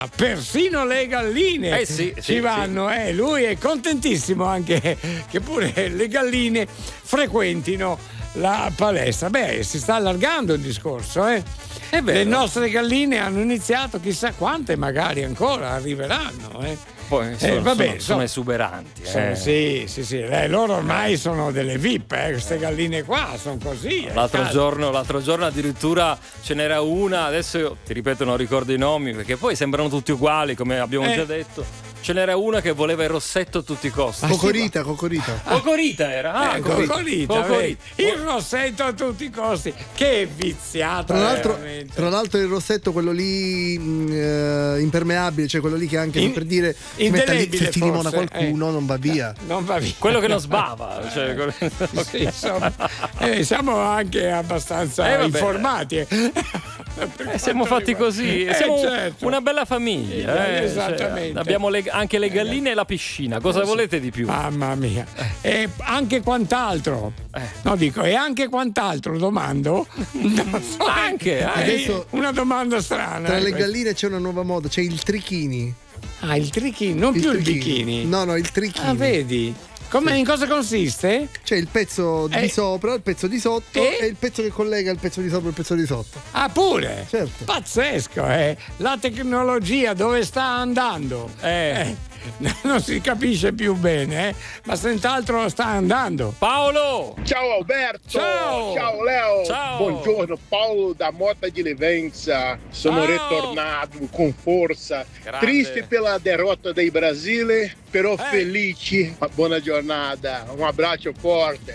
persino le galline ci vanno. Lui è contentissimo anche che pure le galline frequentino la palestra. Si sta allargando il discorso, È vero. Le nostre galline hanno iniziato, chissà quante magari ancora arriveranno, Poi sono esuberanti. Sì. Loro ormai sono delle VIP, queste galline qua sono così. L'altro giorno addirittura ce n'era una, adesso io ti ripeto non ricordo i nomi perché poi sembrano tutti uguali come abbiamo già detto. Ce n'era una che voleva il rossetto a tutti i costi. Cocorita. Cocorita era. Cocorita. Il rossetto a tutti i costi. Che viziato. Tra l'altro il rossetto, quello lì impermeabile, cioè quello lì che anche per dire si mette lì, se ti limona qualcuno non va via. Non va via. Quello che non sbava. Sì, insomma, siamo anche abbastanza informati. Siamo fatti così. Siamo certo. una bella famiglia. Esattamente. Abbiamo anche le galline e la piscina. Cosa volete di più? Mamma mia. E anche quant'altro. No, dico, e anche quant'altro, domando. Non so, anche. Adesso una domanda strana. Tra le galline c'è una nuova moda, c'è il trichini. Il trichini, non più il bikini. No, il trichini. Vedi? In cosa consiste? C'è il pezzo di sopra, il pezzo di sotto e il pezzo che collega il pezzo di sopra e il pezzo di sotto. Pure? Certo. Pazzesco, La tecnologia dove sta andando? Non si capisce più bene, ma senz'altro sta andando. Paolo! Ciao Alberto! Ciao Leo! Ciao! Buongiorno, Paolo da Mota di Livenza. Sono ritornato con forza. Grande. Triste pela derrota del Brasile, però felice. Buona giornata, un abbraccio forte.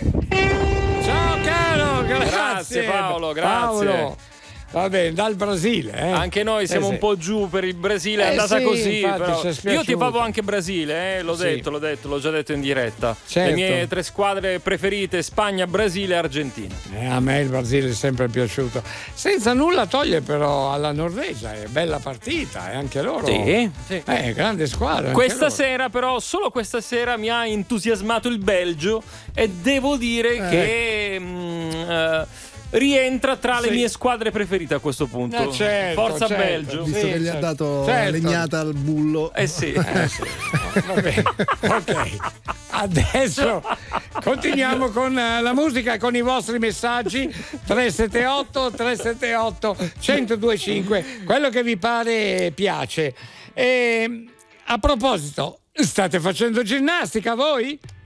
Ciao caro, Grazie Paolo, grazie. Paolo. Va bene, dal Brasile. Anche noi siamo un po' giù per il Brasile, è andata così. Però. Io tifavo anche Brasile, l'ho già detto in diretta. Certo. Le mie 3 squadre preferite: Spagna, Brasile e Argentina. A me il Brasile è sempre piaciuto. Senza nulla toglie però alla Norvegia, è bella partita, anche loro. Sì. Grande squadra. Questa sera, però, solo questa sera mi ha entusiasmato il Belgio e devo dire che. Rientra tra le mie squadre preferite a questo punto. Forza Belgio. Visto che gli ha dato legnata al bullo. Sì. Va bene. Ok. Adesso continuiamo con la musica e con i vostri messaggi. 378 1025, quello che vi pare piace. A proposito, state facendo ginnastica voi?